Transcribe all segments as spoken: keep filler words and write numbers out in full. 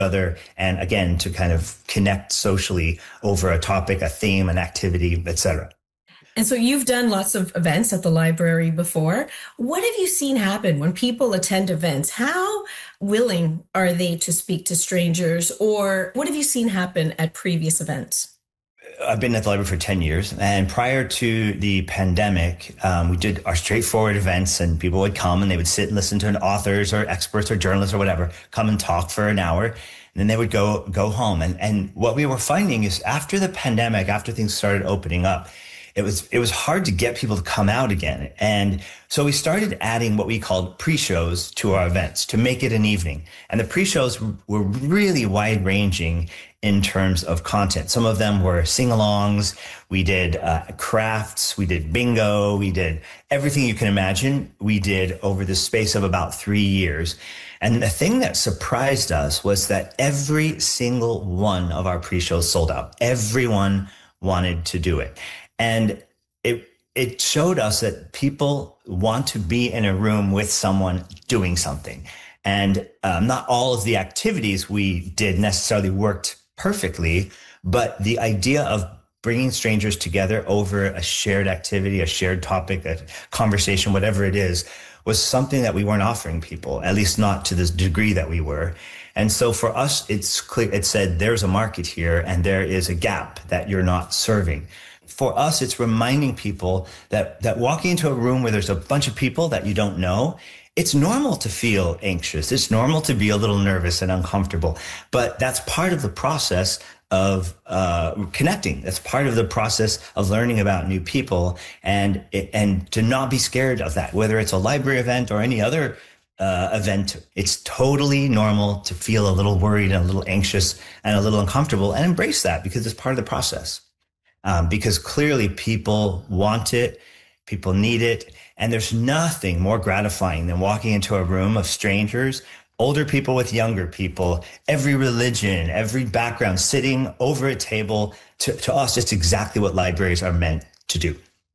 other, and again, to kind of connect socially over a topic, a theme, an activity, et cetera. And so you've done lots of events at the library before. What have you seen happen when people attend events? How willing are they to speak to strangers, or what have you seen happen at previous events? I've been at the library for ten years, and prior to the pandemic, um, we did our straightforward events, and people would come and they would sit and listen to an authors or experts or journalists or whatever, come and talk for an hour, and then they would go go home. And and what we were finding is after the pandemic, after things started opening up, it was it was hard to get people to come out again. And so we started adding what we called pre-shows to our events to make it an evening. And the pre-shows were really wide-ranging in terms of content. Some of them were sing-alongs. We did uh, crafts. We did bingo. We did everything you can imagine. We did over the space of about three years. And the thing that surprised us was that every single one of our pre-shows sold out. Everyone wanted to do it. And it it showed us that people want to be in a room with someone doing something. And um, not all of the activities we did necessarily worked perfectly, but the idea of bringing strangers together over a shared activity, a shared topic, a conversation, whatever it is, was something that we weren't offering people, at least not to the degree that we were. And so for us, it's clear, it said there's a market here and there is a gap that you're not serving. For us, it's reminding people that, that walking into a room where there's a bunch of people that you don't know, it's normal to feel anxious. It's normal to be a little nervous and uncomfortable, but that's part of the process of uh, connecting. That's part of the process of learning about new people, and and to not be scared of that, whether it's a library event or any other uh, event. It's totally normal to feel a little worried and a little anxious and a little uncomfortable, and embrace that because it's part of the process. Um, because clearly people want it, people need it, and there's nothing more gratifying than walking into a room of strangers, older people with younger people, every religion, every background, sitting over a table. To, to us, it's exactly what libraries are meant to do.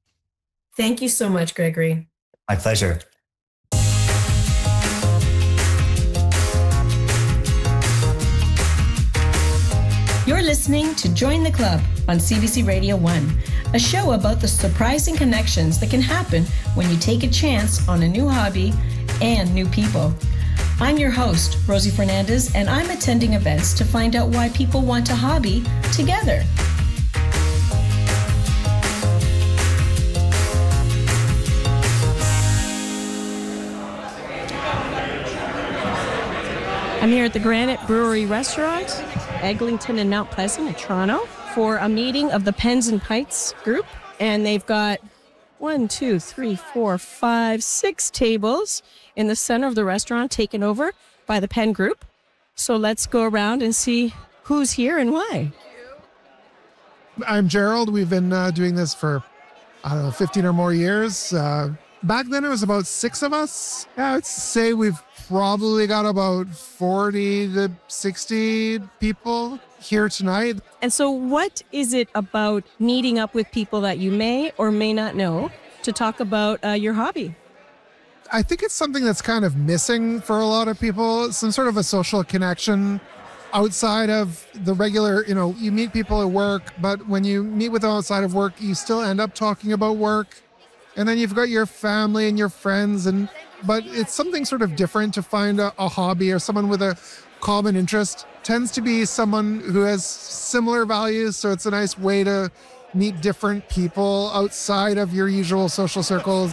Thank you so much, Gregory. My pleasure. You're listening to Join the Club on C B C Radio one, a show about the surprising connections that can happen when you take a chance on a new hobby and new people. I'm your host, Rosie Fernandez, and I'm attending events to find out why people want a hobby together. I'm here at the Granite Brewery Restaurant, Eglinton and Mount Pleasant in Toronto, for a meeting of the Pens and Pints group. And they've got one, two, three, four, five, six tables in the center of the restaurant taken over by the Pen group. So let's go around and see who's here and why. I'm Gerald. We've been uh, doing this for, I don't know, fifteen or more years. Uh, back then it was about six of us. Yeah, I'd say we've probably got about forty to sixty people here tonight. And so what is it about meeting up with people that you may or may not know to talk about uh, your hobby? I think it's something that's kind of missing for a lot of people, some sort of a social connection outside of the regular, you know, you meet people at work, but when you meet with them outside of work, you still end up talking about work. And then you've got your family and your friends, and but it's something sort of different to find a, a hobby or someone with a common interest. Tends to be someone who has similar values, so it's a nice way to meet different people outside of your usual social circles.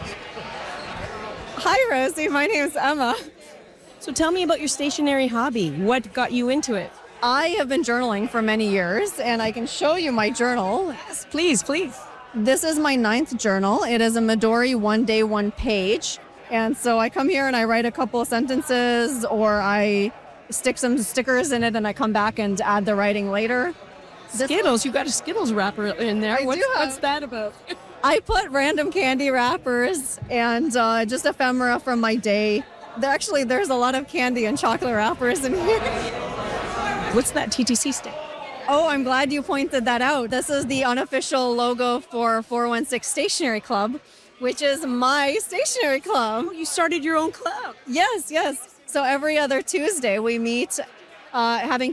Hi, Rosie. My name's Emma. So tell me about your stationery hobby. What got you into it? I have been journaling for many years, and I can show you my journal. Yes, please, please. This is my ninth journal. It is a Midori one day, one page. And so I come here and I write a couple of sentences, or I stick some stickers in it and I come back and add the writing later. Skittles, you got a Skittles wrapper in there. I what's, do have. What's that about? I put random candy wrappers and uh, just ephemera from my day. There, actually, there's a lot of candy and chocolate wrappers in here. What's that T T C stick? Oh, I'm glad you pointed that out. This is the unofficial logo for four one six Stationery Club, which is my stationery club. Oh, you started your own club. Yes, yes. So every other Tuesday we meet uh, having